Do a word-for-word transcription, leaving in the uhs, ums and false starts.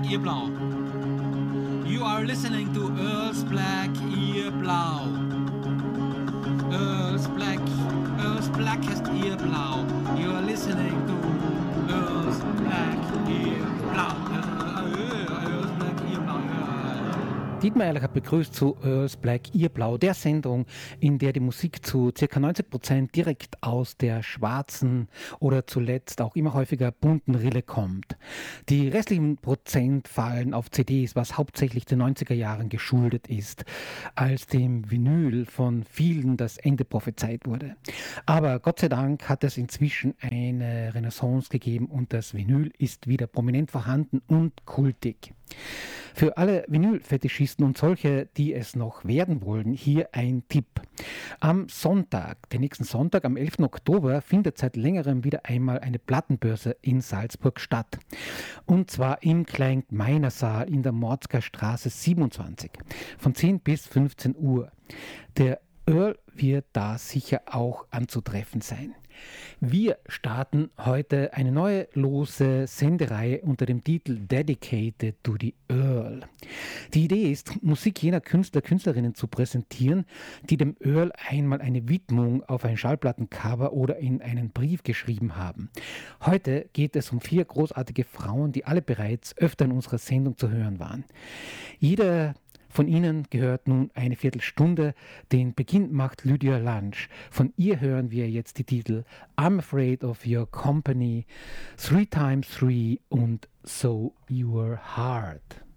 Ear Blau. You are listening to Earl's Black Ear Blau. Earl's Black, Earl's Blackest Ear Blau. You are listening to Earl's Black Ear Blau. Earl's Black Ear Blau. Dietmar Erlach begrüßt zu Earl's Black Ear Blau, der Sendung, in der die Musik zu ca. neunzig Prozent direkt aus der schwarzen oder zuletzt auch immer häufiger bunten Rille kommt. Die restlichen Prozent fallen auf C Ds, was hauptsächlich den neunziger Jahren geschuldet ist, als dem Vinyl von vielen das Ende prophezeit wurde. Aber Gott sei Dank hat es inzwischen eine Renaissance gegeben und das Vinyl ist wieder prominent vorhanden und kultig. Für alle Vinyl-Fetischisten und solche, die es noch werden wollen, hier ein Tipp. Am Sonntag, den nächsten Sonntag, am elften Oktober, findet seit längerem wieder einmal eine Plattenbörse in Salzburg statt. Und zwar im Klein-Gmeiner-Saal in der Morzger Straße siebenundzwanzig, von zehn bis fünfzehn Uhr. Der Earl wird da sicher auch anzutreffen sein. Wir starten heute eine neue lose Sendereihe unter dem Titel Dedicated to the Earl. Die Idee ist, Musik jener Künstler, Künstlerinnen zu präsentieren, die dem Earl einmal eine Widmung auf ein Schallplattencover oder in einen Brief geschrieben haben. Heute geht es um vier großartige Frauen, die alle bereits öfter in unserer Sendung zu hören waren. Jeder Von ihnen gehört nun eine Viertelstunde. Den Beginn macht Lydia Lunch. Von ihr hören wir jetzt die Titel I'm Afraid of Your Company, Three Times Three und So Your Heart.